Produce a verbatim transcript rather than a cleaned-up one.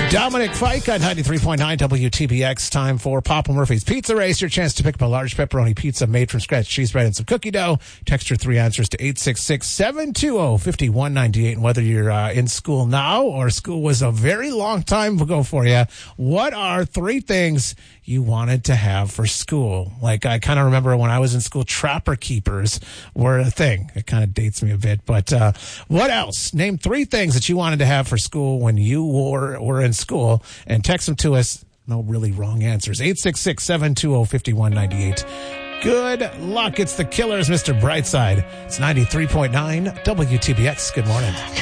Dominic Fike on ninety-three point nine W T B X. Time for Papa Murphy's Pizza Race. Your chance to pick up a large pepperoni pizza made from scratch cheese bread and some cookie dough. Text your three answers to eight six six, seven two zero, five one nine eight. And whether you're uh, in school now or school was a very long time ago for you, what are three things you wanted to have for school? Like, I kind of remember when I was in school, trapper keepers were a thing. It kind of dates me a bit. But uh, what else? Name three things that you wanted to have for school when you were, were in school, and text them to us. No really wrong answers. eight six six, seven two zero, five one nine eight. Good luck. It's the Killers, Mister Brightside. It's ninety-three point nine W T B X. Good morning.